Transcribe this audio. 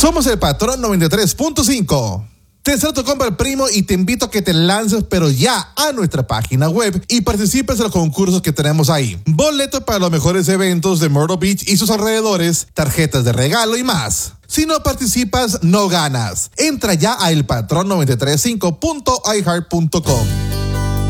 Somos el Patrón 93.5. Te deseo tu compra, primo, y te invito a que te lances, pero ya, a nuestra página web y participes en los concursos que tenemos ahí. Boletos para los mejores eventos de Myrtle Beach y sus alrededores, tarjetas de regalo y más. Si no participas, no ganas. Entra ya a elpatrón935.iheart.com.